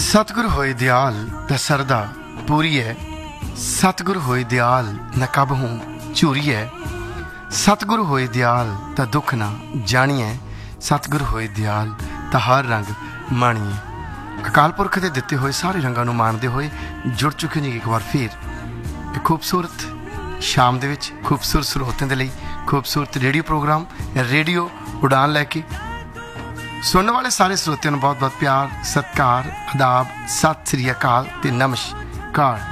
सतगुर होए दयाल त सरदा पूरी है, सतगुर होए दयाल न कब हूँ झूरी है, सतगुर होए दयाल त दुख ना जानिए, सतगुर होए दयाल त हर रंग माणीए। अकाल पुरख के दिते हुए सारे रंगों माणते हुए जुड़ चुके जी एक बार फिर एक खूबसूरत शाम दे विच खूबसूरत ਸਰੋਤਿਆਂ ਦੇ ਲਈ खूबसूरत रेडियो प्रोग्राम रेडियो उड़ान लैके सुनने वाले सारे ਸਰੋਤਿਆਂ ਨੂੰ बहुत बहुत प्यार सत्कार आदाब सत श्री अकाल ते नमस्कार।